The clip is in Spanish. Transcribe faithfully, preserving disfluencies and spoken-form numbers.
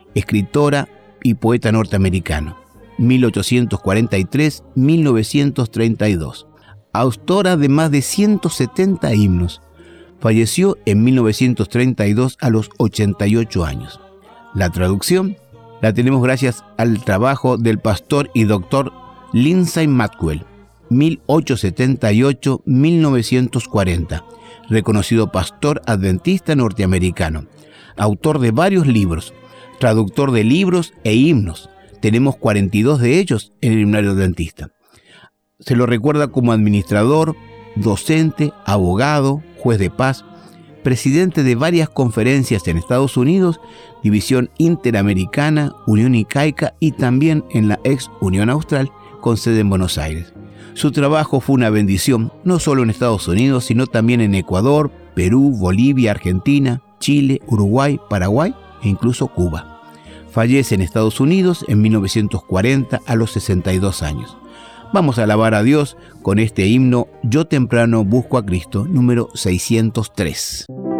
escritora y poeta norteamericano, mil ochocientos cuarenta y tres a mil novecientos treinta y dos. Autora de más de ciento setenta himnos. Falleció en mil novecientos treinta y dos a los ochenta y ocho años. La traducción la tenemos gracias al trabajo del pastor y doctor Lindsay Maxwell, mil ochocientos setenta y ocho a mil novecientos cuarenta, reconocido pastor adventista norteamericano, autor de varios libros, traductor de libros e himnos. Tenemos cuarenta y dos de ellos en el himnario adventista. Se lo recuerda como administrador, docente, abogado, juez de paz, presidente de varias conferencias en Estados Unidos, División Interamericana, Unión Incaica y también en la ex Unión Austral con sede en Buenos Aires. Su trabajo fue una bendición, no solo en Estados Unidos, sino también en Ecuador, Perú, Bolivia, Argentina, Chile, Uruguay, Paraguay e incluso Cuba. Fallece en Estados Unidos en mil novecientos cuarenta a los sesenta y dos años. Vamos a alabar a Dios con este himno Yo temprano busco a Cristo, número seiscientos tres.